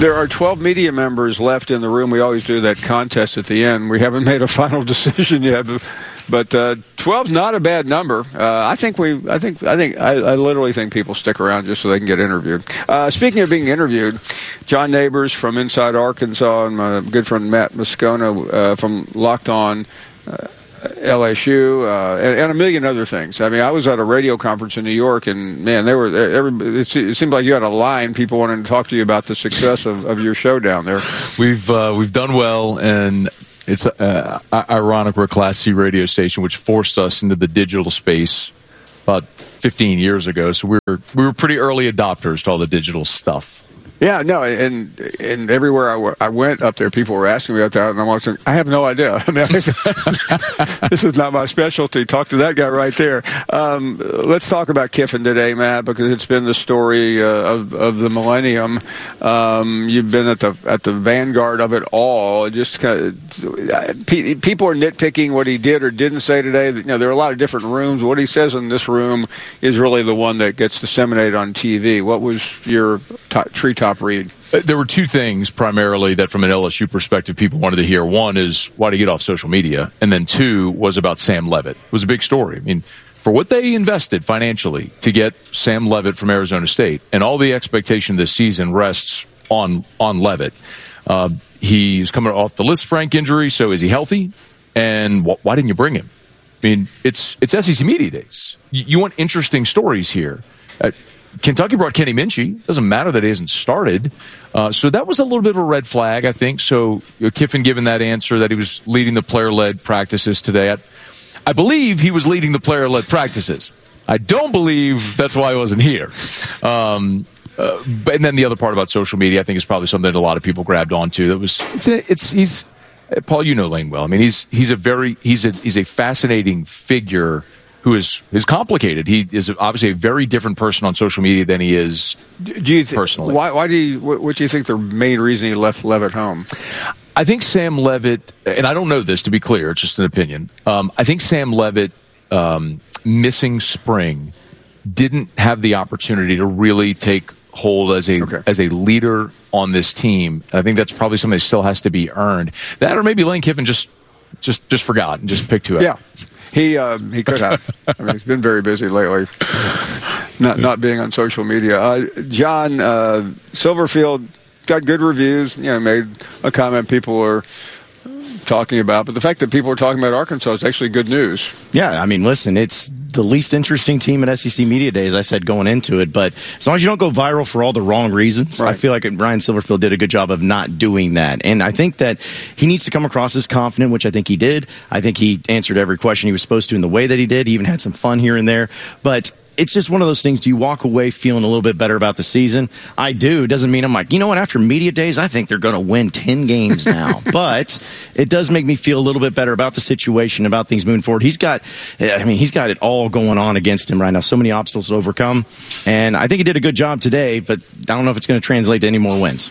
There are 12 media members left in the room. We always do that contest at the end. We haven't made a final decision yet, but 12's not a bad number. I literally think people stick around just so they can get interviewed. Speaking of being interviewed, John Neighbors from Inside Arkansas and my good friend Matt Moscona from Locked On LSU, and a million other things. I mean, I was at a radio conference in New York, and man, it seemed like you had a line, people wanting to talk to you about the success of your show down there. We've done well, and it's ironic we're a Class C radio station, which forced us into the digital space about 15 years ago. So we were pretty early adopters to all the digital stuff. Yeah, no, and everywhere I went up there, people were asking me about that, and I'm watching. I have no idea. I mean, this is not my specialty. Talk to that guy right there. Let's talk about Kiffin today, Matt, because it's been the story of the millennium. You've been at the vanguard of it all. Just kind of, people are nitpicking what he did or didn't say today. You know, there are a lot of different rooms. What he says in this room is really the one that gets disseminated on TV. What was your treetop read? There were two things primarily that from an LSU perspective people wanted to hear. One is why do you get off social media? And then two was about Sam Leavitt. It was a big story. I mean, for what they invested financially to get Sam Leavitt from Arizona State, and all the expectation this season rests on Leavitt. He's coming off the Lisfranc injury, so is he healthy? And why didn't you bring him? I mean, it's SEC Media Days. You want interesting stories here. Kentucky brought Kenny Minchey. Doesn't matter that he hasn't started. So that was a little bit of a red flag, I think. So Kiffin given that answer that he was leading the player-led practices today. I believe he was leading the player-led practices. I don't believe that's why he wasn't here. And then the other part about social media, I think, is probably something that a lot of people grabbed onto. He's Paul, you know Lane well. I mean, he's a fascinating figure who is complicated. He is obviously a very different person on social media than he is personally. What do you think the main reason he left Leavitt home? I think Sam Leavitt, and I don't know this to be clear, it's just an opinion. I think Sam Leavitt missing spring didn't have the opportunity to really take hold as a leader on this team. I think that's probably something that still has to be earned. That, or maybe Lane Kiffin just forgot and just picked who up. Yeah. He could have. I mean, he's been very busy lately, not being on social media. John Silverfield got good reviews. You know, made a comment people are talking about, but the fact that people are talking about Arkansas is actually good news. Yeah, I mean, listen, it's the least interesting team at SEC Media Days, I said going into it, but as long as you don't go viral for all the wrong reasons, right. I feel like Ryan Silverfield did a good job of not doing that. And I think that he needs to come across as confident, which I think he did. I think he answered every question he was supposed to in the way that he did. He even had some fun here and there, but it's just one of those things. Do you walk away feeling a little bit better about the season? I do. It doesn't mean I'm like, you know what, after media days, I think they're going to win 10 games now. But it does make me feel a little bit better about the situation, about things moving forward. He's got it all going on against him right now. So many obstacles to overcome. And I think he did a good job today, but I don't know if it's going to translate to any more wins.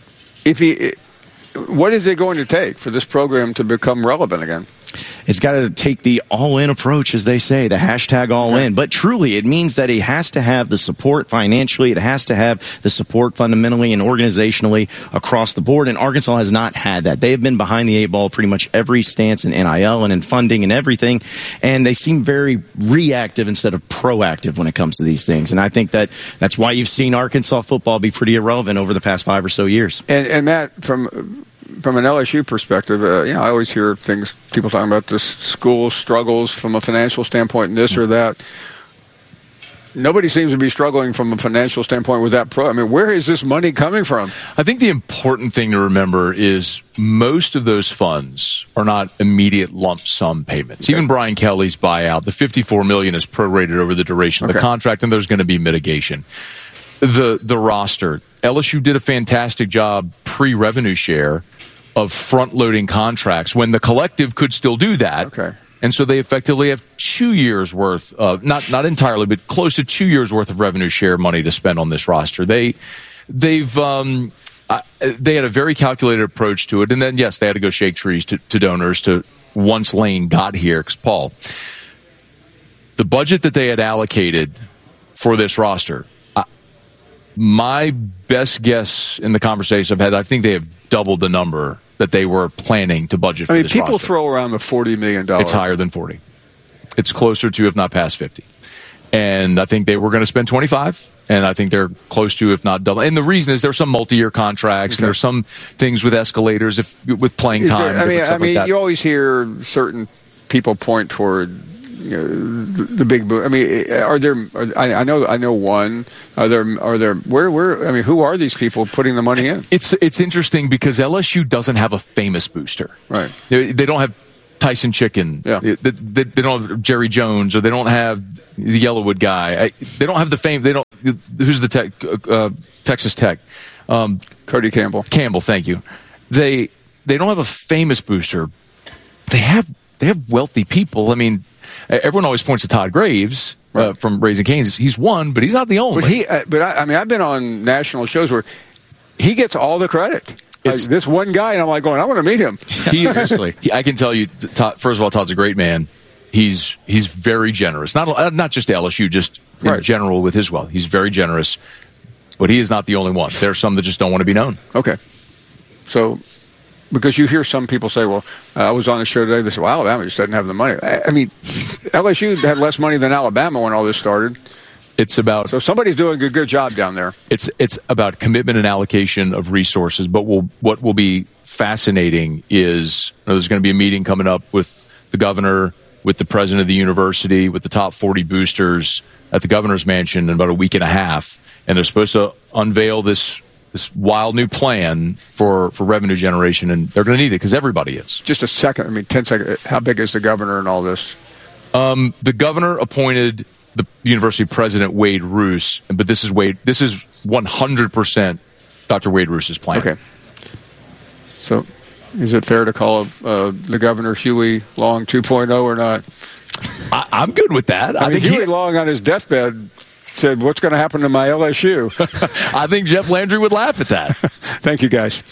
What is it going to take for this program to become relevant again? It's got to take the all-in approach, as they say, the hashtag all-in. But truly, it means that it has to have the support financially. It has to have the support fundamentally and organizationally across the board. And Arkansas has not had that. They have been behind the eight ball pretty much every stance in NIL and in funding and everything. And they seem very reactive instead of proactive when it comes to these things. And I think that's why you've seen Arkansas football be pretty irrelevant over the past 5 or so years. And Matt, from an LSU perspective, I always hear people talking about the school struggles from a financial standpoint and this or that. Nobody seems to be struggling from a financial standpoint with that I mean, where is this money coming from? I think the important thing to remember is most of those funds are not immediate lump sum payments. Okay. Even Brian Kelly's buyout, the $54 million is prorated over the duration of the contract, and there's going to be mitigation. The roster, LSU did a fantastic job pre-revenue share of front-loading contracts when the collective could still do that. Okay. And so they effectively have 2 years worth of, not entirely, but close to 2 years worth of revenue share money to spend on this roster. They had a very calculated approach to it. And then, yes, they had to go shake trees to donors once Lane got here. Because, Paul, the budget that they had allocated for this roster, My best guess in the conversation I've had, I think they have doubled the number that they were planning to budget for this people roster. throw around the $40 million. It's higher than 40. It's closer to, if not past 50. And I think they were going to spend 25, and I think they're close to, if not double. And the reason is there's some multi-year contracts, and there's some things with escalators with playing time. You always hear certain people point toward the big boom. I mean, I know one. Are there? Where? I mean, who are these people putting the money in? It's interesting because LSU doesn't have a famous booster. Right. They don't have Tyson Chicken. Yeah. They don't have Jerry Jones, or they don't have the Yellowwood guy. They don't have the fame. They don't. Who's the Texas Tech? Cody Campbell. Campbell, thank you. They don't have a famous booster. They have wealthy people. I mean, everyone always points to Todd Graves from Raising Cane's. He's one, but he's not the only. But I've been on national shows where he gets all the credit. This one guy, and I'm like going, I want to meet him. Seriously. I can tell you, Todd, first of all, Todd's a great man. He's very generous. Not just to LSU, just in general with his wealth. He's very generous, but he is not the only one. There are some that just don't want to be known. Okay. So, because you hear some people say, well, I was on the show today, they said, well, Alabama just doesn't have the money. I mean, LSU had less money than Alabama when all this started. So somebody's doing a good job down there. It's about commitment and allocation of resources. But what will be fascinating is there's going to be a meeting coming up with the governor, with the president of the university, with the top 40 boosters at the governor's mansion in about a week and a half, and they're supposed to unveil this wild new plan for revenue generation, and they're going to need it because everybody is. Just a second, 10 seconds. How big is the governor and all this? The governor appointed the university president, Wade Roos, but this is 100% Dr. Wade Roos's plan. Okay. So is it fair to call the governor Huey Long 2.0 or not? I'm good with that. I think Huey Long on his deathbed said, what's going to happen to my LSU? I think Jeff Landry would laugh at that. Thank you, guys.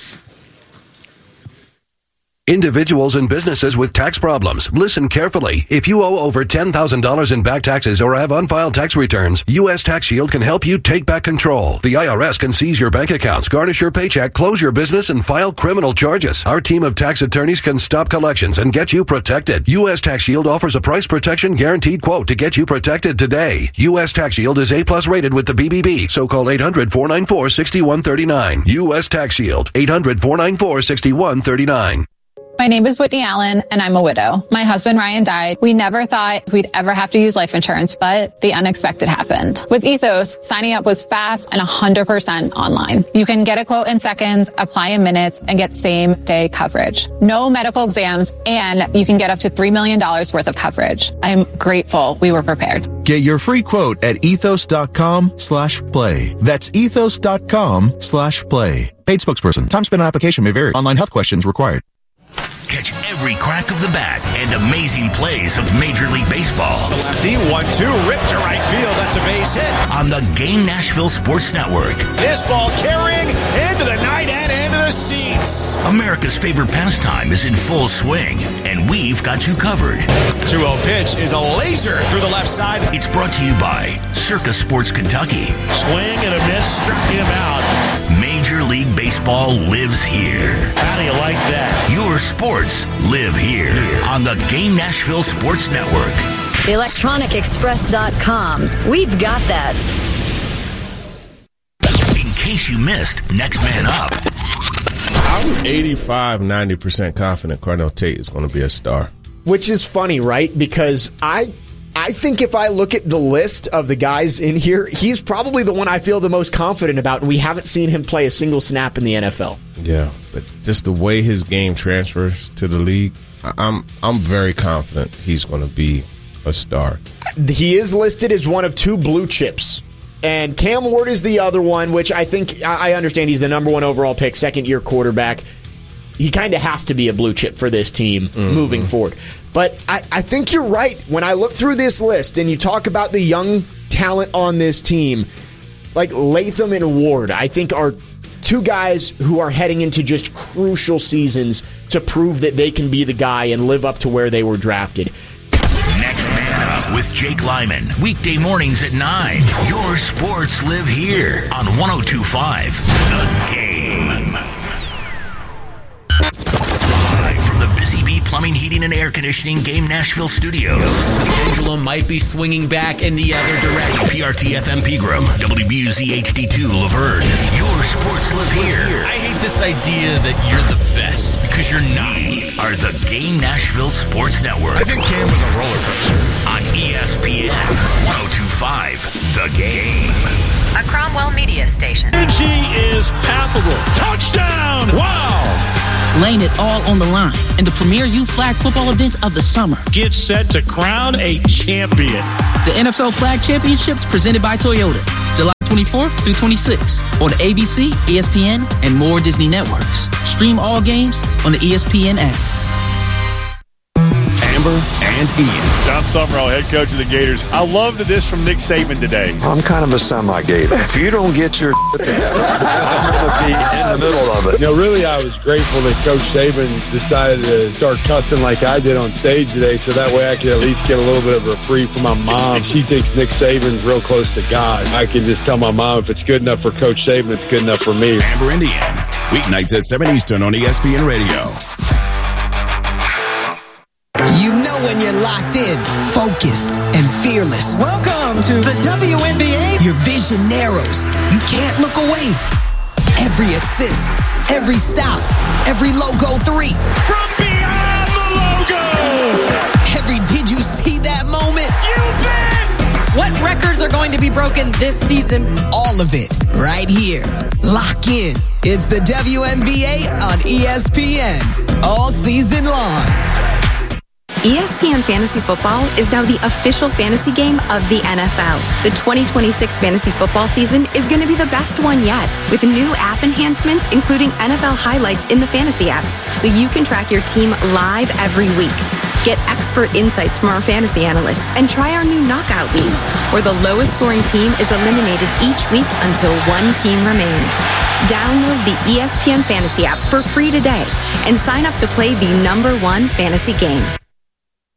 Individuals and businesses with tax problems, listen carefully. If you owe over $10,000 in back taxes or have unfiled tax returns, U.S. Tax Shield can help you take back control. The IRS can seize your bank accounts, garnish your paycheck, close your business, and file criminal charges. Our team of tax attorneys can stop collections and get you protected. U.S. Tax Shield offers a price protection guaranteed quote to get you protected today. U.S. Tax Shield is A+ rated with the BBB, so call 800-494-6139. U.S. Tax Shield, 800-494-6139. My name is Whitney Allen, and I'm a widow. My husband, Ryan, died. We never thought we'd ever have to use life insurance, but the unexpected happened. With Ethos, signing up was fast and 100% online. You can get a quote in seconds, apply in minutes, and get same-day coverage. No medical exams, and you can get up to $3 million worth of coverage. I'm grateful we were prepared. Get your free quote at ethos.com/play. That's ethos.com/play. Paid spokesperson. Time spent on application may vary. Online health questions required. Catch every crack of the bat and amazing plays of Major League Baseball. The lefty, 1-2, ripped to right field. That's a base hit. On the Game Nashville Sports Network. This ball carrying into the night and into the seats. America's favorite pastime is in full swing, and we've got you covered. 2-0 pitch is a laser through the left side. It's brought to you by Circa Sports Kentucky. Swing and a miss, struck him out. Major League Baseball lives here. How do you like that? Your sports live here on the Game Nashville Sports Network. ElectronicExpress.com. We've got that. In case you missed Next Man Up. I'm 85-90% confident Cardell Tate is going to be a star. Which is funny, right? Because I think if I look at the list of the guys in here, he's probably the one I feel the most confident about, and we haven't seen him play a single snap in the NFL. Yeah, but just the way his game transfers to the league, I'm very confident he's going to be a star. He is listed as one of two blue chips. And Cam Ward is the other one, which I think, I understand he's the number one overall pick, second-year quarterback. He kind of has to be a blue chip for this team moving forward. But I think you're right. When I look through this list and you talk about the young talent on this team, like Latham and Ward, I think are two guys who are heading into just crucial seasons to prove that they can be the guy and live up to where they were drafted. Next Man Up with Jake Lyman. Weekday mornings at 9. Your sports live here on 102.5 The Game. Live from the Busy Bee Plumbing, Heating, and Air Conditioning Game Nashville studios. Angela might be swinging back in the other direction. PRT FM Pegram, WBUZ HD2 Laverne. Your sports live here. I hate this idea that you're the best because you're not. We are the Game Nashville Sports Network. I think Cam was a roller coaster. On ESPN 102.5 The Game. A Cromwell media station. Energy is palpable. Touchdown! Wow! Laying it all on the line in the premier youth flag football event of the summer. Get set to crown a champion. The NFL Flag Championships presented by Toyota. July 24th through 26th on ABC, ESPN, and more Disney networks. Stream all games on the ESPN app. Amber and Ian. John Summerall, head coach of the Gators. I loved this from Nick Saban today. I'm kind of a semi-Gator. If you don't get your together, I'm going to be in the middle of it. You know, really, I was grateful that Coach Saban decided to start cussing like I did on stage today, so that way I could at least get a little bit of a reprieve from my mom. She thinks Nick Saban's real close to God. I can just tell my mom if it's good enough for Coach Saban, it's good enough for me. Amber and Ian, weeknights at 7 Eastern on ESPN Radio. You know when you're locked in, focused, and fearless. Welcome to the WNBA. Your vision narrows. You can't look away. Every assist, every stop, every logo 3. From beyond the logo! Every did you see that moment? You bet! What records are going to be broken this season? All of it, right here. Lock in. It's the WNBA on ESPN. All season long. ESPN Fantasy Football is now the official fantasy game of the NFL. The 2026 fantasy football season is going to be the best one yet, with new app enhancements including NFL highlights in the fantasy app, so you can track your team live every week. Get expert insights from our fantasy analysts and try our new knockout leagues, where the lowest scoring team is eliminated each week until one team remains. Download the ESPN Fantasy app for free today and sign up to play the #1 fantasy game.